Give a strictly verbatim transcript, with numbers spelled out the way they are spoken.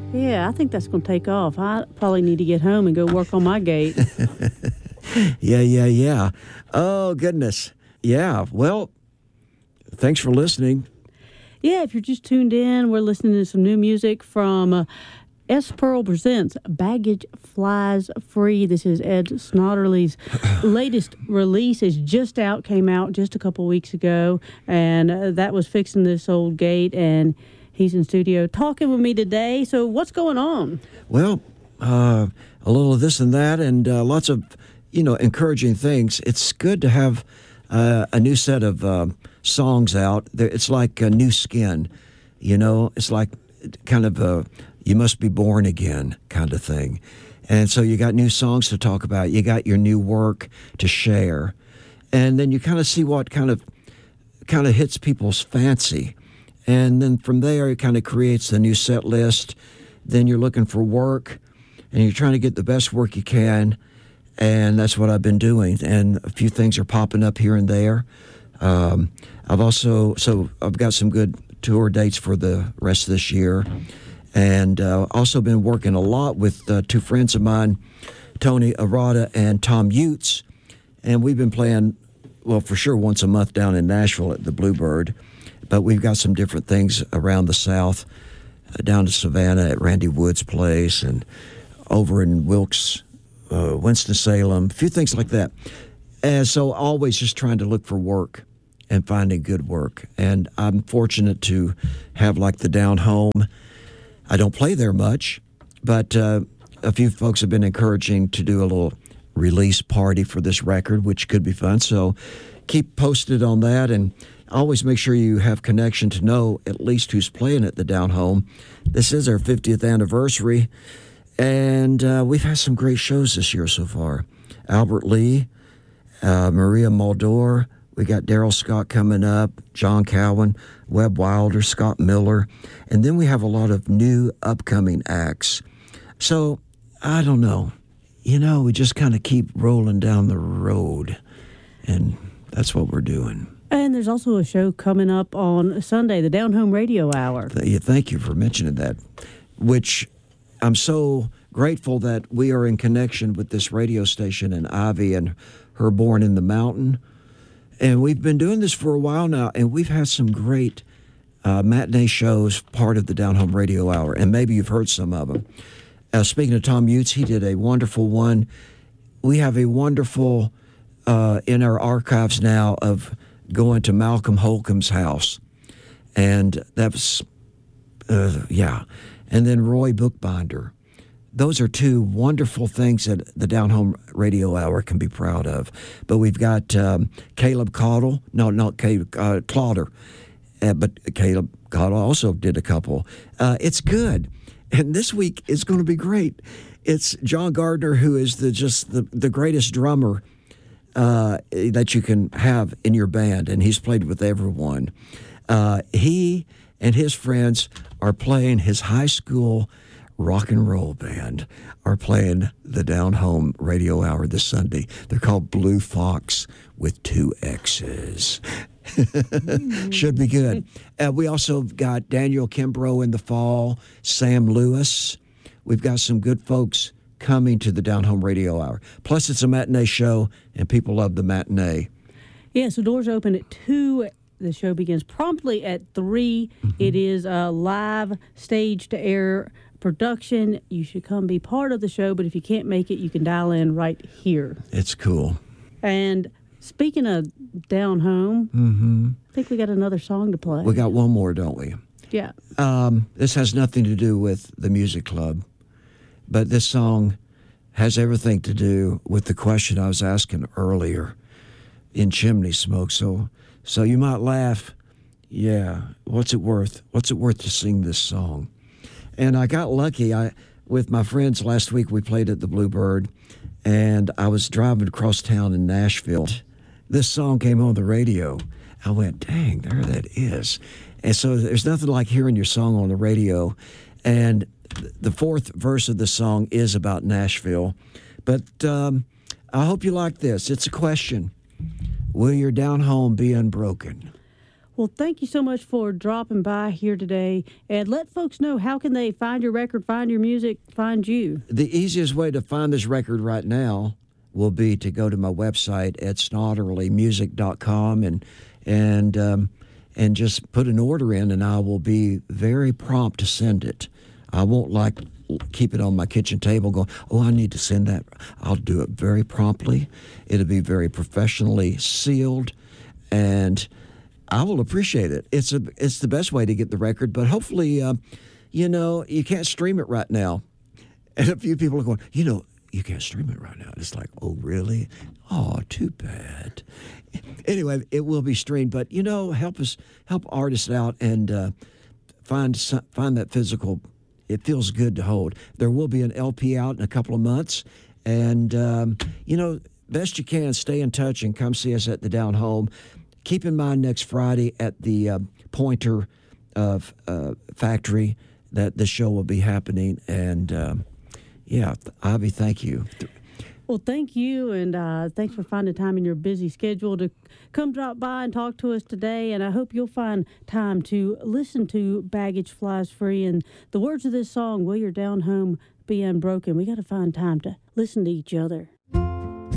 Yeah, I think that's going to take off. I probably need to get home and go work on my gate. yeah, yeah, yeah. Oh, goodness. Yeah, well, thanks for listening. Yeah, if you're just tuned in, we're listening to some new music from uh, S. Pearl Presents Baggage Flies Free. This is Ed Snodderly's latest release. Is just out, came out just a couple weeks ago, and uh, that was Fixing This Old Gate, and he's in studio talking with me today. So what's going on? Well, uh, a little of this and that, and uh, lots of, you know, encouraging things. It's good to have uh, a new set of uh, songs out. It's like a new skin, you know. It's like kind of a you must be born again kind of thing. And so you got new songs to talk about. You got your new work to share. And then you kind of see what kind of kind of hits people's fancy. And then from there, it kind of creates the new set list. Then you're looking for work, and you're trying to get the best work you can. And that's what I've been doing. And a few things are popping up here and there. Um, I've also, so I've got some good tour dates for the rest of this year. And uh, also been working a lot with uh, two friends of mine, Tony Arata and Tom Utes. And we've been playing, well, for sure once a month down in Nashville at the Bluebird. But we've got some different things around the South, uh, down to Savannah at Randy Wood's place, and over in Wilkes, uh, Winston-Salem, a few things like that. And so always just trying to look for work and finding good work. And I'm fortunate to have like the Down Home. I don't play there much, but uh, a few folks have been encouraging to do a little release party for this record, which could be fun. So keep posted on that, and always make sure you have connection to know at least who's playing at the Down Home. This is our fiftieth anniversary, and uh, we've had some great shows this year so far. Albert Lee, uh, Maria Muldaur, we got Daryl Scott coming up, John Cowan, Webb Wilder, Scott Miller, and then we have a lot of new upcoming acts. So, I don't know. You know, we just kind of keep rolling down the road, and that's what we're doing. And there's also a show coming up on Sunday, the Down Home Radio Hour. Thank you for mentioning that, which I'm so grateful that we are in connection with this radio station and Ivy and her Born in the Mountain. And we've been doing this for a while now, and we've had some great uh, matinee shows, part of the Down Home Radio Hour, and maybe you've heard some of them. Uh, speaking of Tom Utes, he did a wonderful one. We have a wonderful, uh, in our archives now, of going to Malcolm Holcomb's house. And that was, uh, yeah. And then Roy Bookbinder. Those are two wonderful things that the Down Home Radio Hour can be proud of. But we've got um, Caleb Caudle. No, not Caleb, uh, Clodder. Uh, but Caleb Caudle also did a couple. Uh, it's good. And this week is going to be great. It's John Gardner, who is the just the, the greatest drummer uh, that you can have in your band. And he's played with everyone. Uh, he and his friends are playing his high school rock and roll band are playing the Down Home Radio Hour this Sunday. They're called Blue Fox with two X's. mm. Should be good. Uh, we also got Daniel Kimbrough in the fall, Sam Lewis. We've got some good folks coming to the Down Home Radio Hour. Plus, it's a matinee show, and people love the matinee. Yeah, so doors open at two. The show begins promptly at three. Mm-hmm. It is a live stage-to-air production. You should come be part of the show, but if you can't make it, you can dial in right here. It's cool. And speaking of Down Home, mm-hmm. I think we got another song to play. We got one more, don't we? Yeah. Um, this has nothing to do with the music club, but this song has everything to do with the question I was asking earlier in Chimney Smoke. So, so you might laugh. Yeah, what's it worth? What's it worth to sing this song? And I got lucky. I with my friends last week, we played at the Bluebird, and I was driving across town in Nashville. This song came on the radio. I went, dang, there that is. And so there's nothing like hearing your song on the radio. And the fourth verse of the song is about Nashville. But um, I hope you like this. It's a question. Will your down home be unbroken? Well, thank you so much for dropping by here today. And let folks know, how can they find your record, find your music, find you? The easiest way to find this record right now will be to go to my website at snodderly music dot com and and um, and just put an order in, and I will be very prompt to send it. I won't like keep it on my kitchen table going, oh, I need to send that. I'll do it very promptly. It'll be very professionally sealed, and I will appreciate it. It's a it's the best way to get the record, but hopefully, uh, you know, you can't stream it right now. And a few people are going, you know, you can't stream it right now. It's like, oh, really? Oh, too bad. Anyway, it will be streamed, but, you know, help us, help artists out and uh, find some, find that physical. It feels good to hold. There will be an L P out in a couple of months, and, um, you know, best you can, stay in touch and come see us at the Down Home. Keep in mind next Friday at the uh, Pointer uh, uh, Factory that the show will be happening, and um, yeah, Ivy, thank you. Well, thank you, and uh, thanks for finding time in your busy schedule to come drop by and talk to us today. And I hope you'll find time to listen to Baggage Flies Free and the words of this song, Will Your Down Home Be Unbroken. We got to find time to listen to each other.